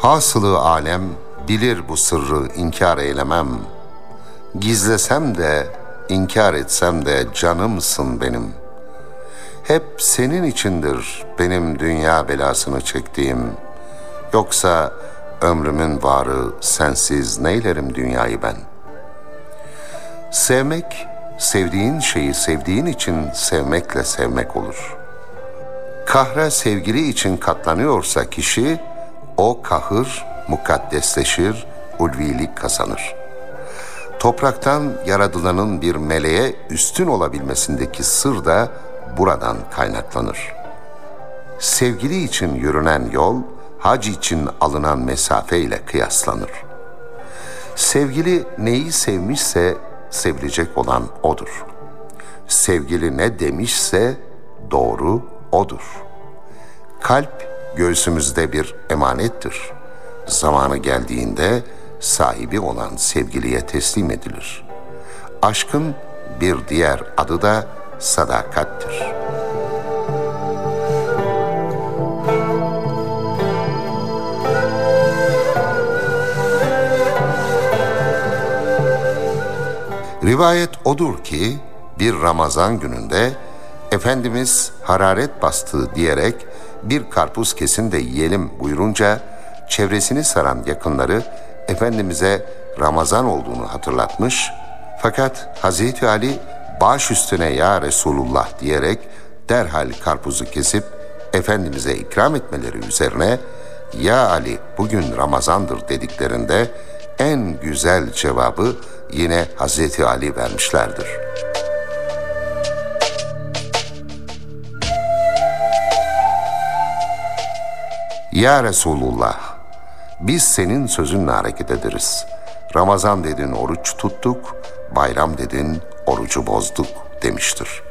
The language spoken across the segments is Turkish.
Hasılı alem bilir bu sırrı inkar eylemem. Gizlesem de inkar etsem de canımsın benim. Hep senin içindir benim dünya belasını çektiğim. Yoksa ömrümün varı sensiz neylerim dünyayı ben. Sevmek, sevdiğin şeyi sevdiğin için sevmekle sevmek olur. Kahre sevgili için katlanıyorsa kişi, o kahır mukaddesleşir, ulvilik kazanır. Topraktan yaradılanın bir meleğe üstün olabilmesindeki sır da buradan kaynaklanır. Sevgili için yürünen yol, hac için alınan mesafe ile kıyaslanır. Sevgili neyi sevmişse sevilecek olan odur. Sevgili ne demişse doğru odur. Kalp göğsümüzde bir emanettir. Zamanı geldiğinde sahibi olan sevgiliye teslim edilir. Aşkın bir diğer adı da sadakattir. Rivayet odur ki bir Ramazan gününde Efendimiz hararet bastı diyerek bir karpuz kesin de yiyelim buyurunca çevresini saran yakınları Efendimiz'e Ramazan olduğunu hatırlatmış, fakat Hazreti Ali baş üstüne ya Resulullah diyerek derhal karpuzu kesip Efendimiz'e ikram etmeleri üzerine ya Ali bugün Ramazandır dediklerinde en güzel cevabı yine Hazreti Ali vermişlerdir. Ya Resulullah, biz senin sözünle hareket ederiz. Ramazan dedin oruç tuttuk, bayram dedin orucu bozduk demiştir.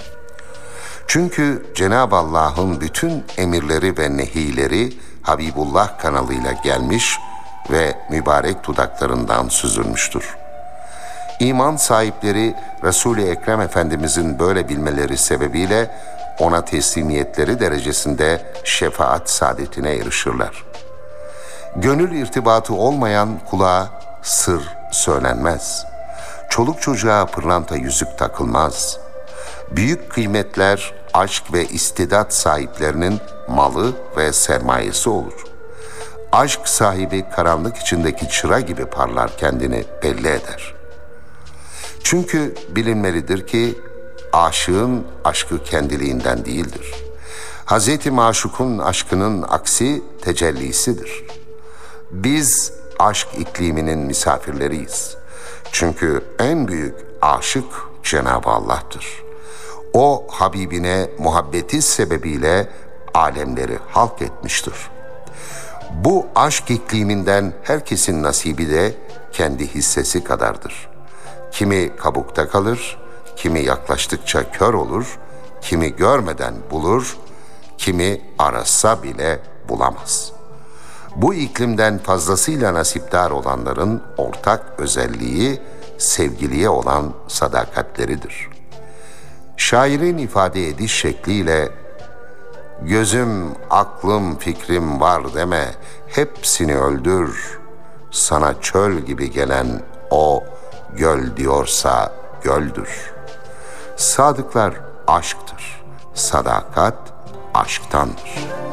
Çünkü Cenab-ı Allah'ın bütün emirleri ve nehileri Habibullah kanalıyla gelmiş ve mübarek dudaklarından süzülmüştür. İman sahipleri Resul-i Ekrem Efendimizin böyle bilmeleri sebebiyle ona teslimiyetleri derecesinde şefaat saadetine erişirler. Gönül irtibatı olmayan kulağa sır söylenmez. Çoluk çocuğa pırlanta yüzük takılmaz. Büyük kıymetler aşk ve istidat sahiplerinin malı ve sermayesi olur. Aşk sahibi karanlık içindeki çıra gibi parlar, kendini belli eder. Çünkü bilinmelidir ki aşığın aşkı kendiliğinden değildir. Hazreti Maşuk'un aşkının aksi tecellisidir. Biz aşk ikliminin misafirleriyiz. Çünkü en büyük aşık Cenab-ı Allah'tır. O Habibine muhabbeti sebebiyle alemleri halk etmiştir. Bu aşk ikliminden herkesin nasibi de kendi hissesi kadardır. Kimi kabukta kalır, kimi yaklaştıkça kör olur, kimi görmeden bulur, kimi arasa bile bulamaz. Bu iklimden fazlasıyla nasipdar olanların ortak özelliği sevgiliye olan sadakatleridir. Şairin ifade ediş şekliyle gözüm, aklım, fikrim var deme, hepsini öldür. Sana çöl gibi gelen o göl diyorsa göldür. Sadıklar aşktır, sadakat aşktandır.